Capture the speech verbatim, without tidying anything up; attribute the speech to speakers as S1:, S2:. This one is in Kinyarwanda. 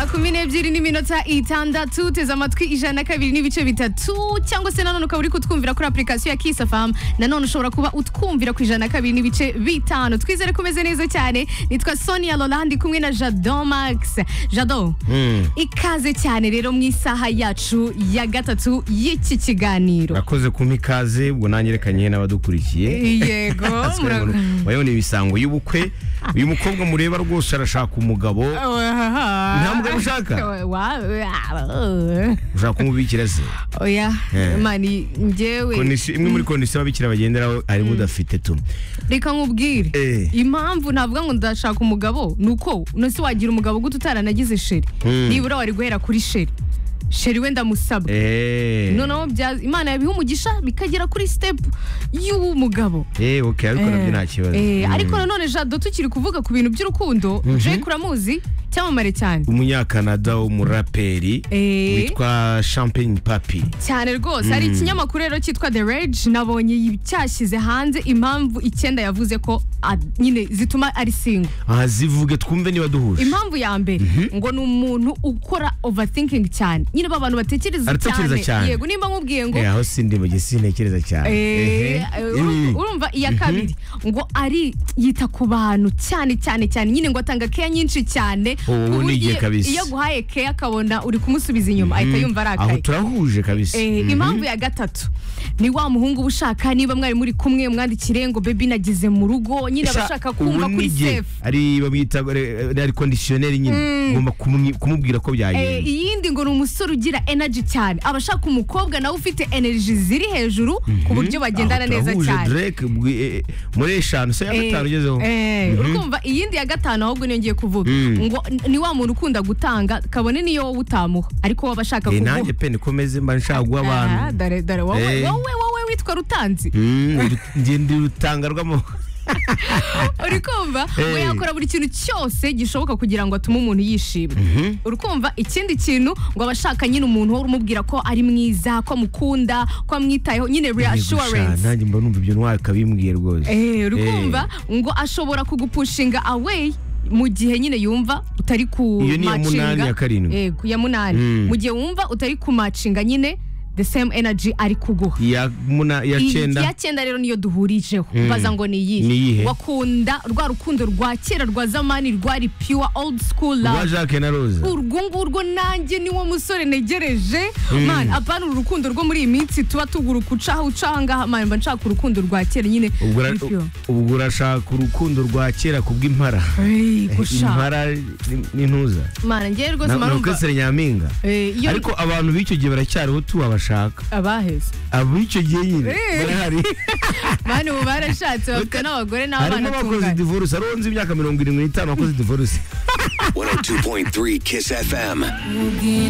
S1: kumi n'ebyiri n'iminota itandatu teza amatwi ijana na kabiri n'ibice bitatu cyangwa se nanone ukaba uri kutwumvira kuri application ya Kiss F M. Nanone ushobora kuba utwumvira ku ijana na kabiri n'ibice bitanu. Twizere ko umeze neza cyane. Nitwa Sonia Lolandi kumwe na Jado Max. Jado, mm. ikaze cyane rero mu isaha yacu ya gatatu y'iki kiganiro.
S2: Nakoze kumpa ikaze ubwo nanyerekanye n'abadukurikiye.
S1: Yego.
S2: Wayone ibisango y'ubukwe. Uyu mukobwa mureba rwose arashaka umugabo. Nta mugabo ushaka. Ushaka kumubikira se.
S1: Oya, mani njyewe.
S2: Kondisi imwe muri kondisi ababikira bagenderaho ari mudafite tu.
S1: Reka nkubwire. Impamvu navuga ngo ndashaka umugabo nuko nose wagira umugabo gute utaranagize sheri. Nibura wari guhera kuri sheri. Sheri wenda musabwa.
S2: Eh.
S1: Noneho Imana yabiha umugisha bikagera kuri step y'umugabo.
S2: Eh, okay, ariko nabyo nta kibazo.
S1: Eh, ariko nanone Jado tukiri kuvuga ku bintu by'urukundo, Drake uramuzi cyamamare cyane.
S2: Umunyakanada w'umuraperi witwa Champagne Papi.
S1: Cyane rwose hari ikinyamakuru rero cyitwa The Rage nabonye cyashyize hanze impamvu icyenda yavuze ko nyine zituma ari single.
S2: Aha zivuge twumve niba duhuje.
S1: Impamvu ya mbere ngo ni umuntu ukora overthinking cyane. Nyine babantu batekereza cyane. Yego nimba nkubwiye ngo
S2: eh aho sindi mu gisintekereza cyane.
S1: Eh urumva iya kabiri ngo ari yita ku bantu cyane cyane cyane nyine ngo atanga care nyinshi cyane. Iyo guhaye care akabona uri kumusubiza inyuma ahita yumva arakaye.
S2: Aho turahuje kabisa.
S1: Eh impamvu ya gatatu ni wa muhungu ubushaka niba mwari muri kumwe mwandikire ngo baby nagize mu rugo nyine abashaka kumva kuri safe.
S2: Ari babita ari conditionnel nyine ngomba kumubwira ko byagiye.
S1: Eh iyindi ngo ni umusore ugira energy cyane abashaka umukobwa nawe ufite energy ziri hejuru ku buryo bagendana neza cyane.
S2: Drake muri eshanu se ya gatanu ugezeho.
S1: Eh urumva iyindi ya gatanu ahubwo niyo ngiye kuvuga ngo ni wa muntu ukunda gutanga kabone niyo wowe utamuha ariko waba ashaka kuguha.
S2: Nanjye pe nikomeze mba nshaka guha abantu.
S1: Ah dare dare wowe wowe wowe witwa Rutanzi.
S2: Ngende rutanga rwamo.
S1: Urikumva ngo yakora buri kintu cyose gishoboka kugira ngo atume umuntu yishima. Urikumva ikindi kintu ngo abashaka nyine umuntu wo urumubwira ko ari mwiza ko mukunda ko amwitayeho nyine reassurance.
S2: Nanjye mba numva ibyo ntwari kabimbwiye rwose.
S1: Eh urikumva ngo ashobora kugupushinga away mu gihe nyine yumva utari ku
S2: matchinga.
S1: Eh ku ya munani mu gihe wumva utari ku matchinga nyine the same energy ari kuguha.
S2: Ya muna ya cyenda.
S1: Ya cyenda rero niyo duhurijeho. Baza ngo ni yihe. Wakunda rwa rukundo rwa kera rwa zamani rwari pure old school love.
S2: Rwa Jacques na Rose.
S1: Urwo ngurwo nanjye ni wo musore negereje. Man apana urukundo rwo muri iminsi tuba tuguru kucaho ucanga man mba nshaka urukundo rwa kera nyine.
S2: Ubwo urashaka urukundo rwa kera kubw'impara.
S1: Eh kusha.
S2: Impara n'intuza.
S1: Man ngiye rwose marumva.
S2: Nukesere Nyampinga. Ariko abantu b'icyo gihe baracyariho tu abashaka.
S1: Abaheze.
S2: Abicyo gihe nyine barahari.
S1: Mani ubu barashatse bafite n'abagore n'abana
S2: tungana. Harimo abakoze divorce aronze imyaka mirongo irindwi n'itanu akoze divorce.
S3: one oh two point three Kiss F M.